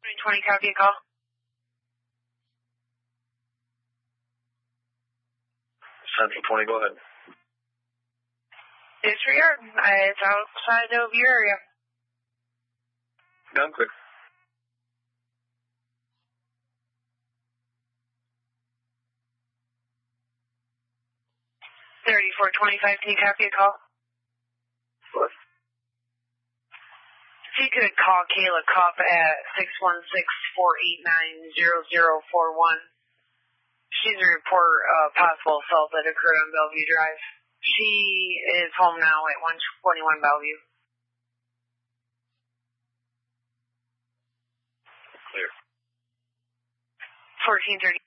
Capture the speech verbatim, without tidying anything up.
seven twenty, copy a call. Central twenty, go ahead. Disregard. It's outside of your area. Done quick. thirty-four twenty-five, can you copy a call? What? If you could call Kayla Kopp at six one six, four eight nine, zero zero four one. She's a report of possible assault that occurred on Bellevue Drive. She is home now at one twenty-one Bellevue. Clear. fourteen thirty.